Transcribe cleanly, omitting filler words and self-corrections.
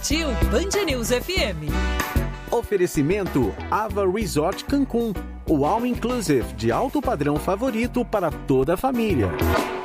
Curtiu Band News FM. Oferecimento Ava Resort Cancún, o all inclusive de alto padrão favorito para toda a família.